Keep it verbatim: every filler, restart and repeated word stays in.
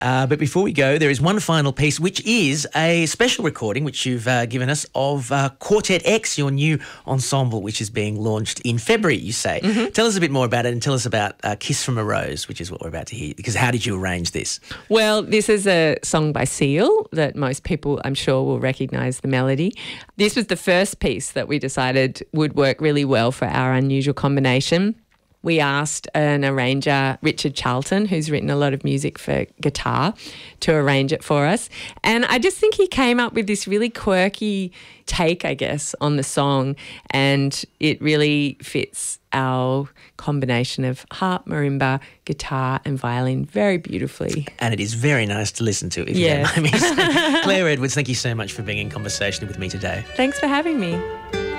Uh, but before we go, there is one final piece, which is a special recording which you've uh, given us of uh, Quartet X, your new ensemble, which is being launched in February, you say. Mm-hmm. Tell us a bit more about it and tell us about uh, Kiss from a Rose, which is what we're about to hear, because how did you arrange this? Well, this is a song by Seal that most people, I'm sure, will recognise the melody. This was the first piece that we decided would work really well for our unusual combination. We asked an arranger, Richard Charlton, who's written a lot of music for guitar, to arrange it for us. And I just think he came up with this really quirky take, I guess, on the song, and it really fits our combination of harp, marimba, guitar and violin very beautifully. And it is very nice to listen to, if yes. you don't mind me saying. Claire Edwards, thank you so much for being in conversation with me today. Thanks for having me.